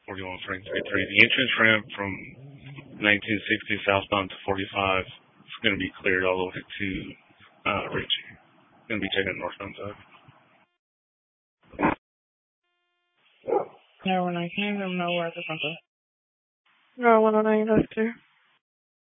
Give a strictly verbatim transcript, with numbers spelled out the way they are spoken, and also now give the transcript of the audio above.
forty-one Frank thirty-three. The entrance ramp from nineteen sixty southbound to forty-five is going to be cleared all the way to uh, Ritchie. It's going to be taken northbound side. No, when I came, I'm nowhere at the front door. No, one oh nine, that's two.